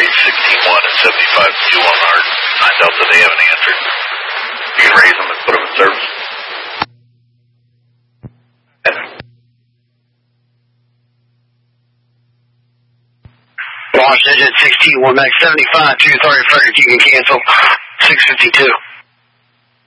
raise 16-1 and 75-2 on our 9 Delta. They haven't answered. You can raise them and put them in service. Launch engine 16-1 Max 75-2 30 Frederick. You can cancel 652.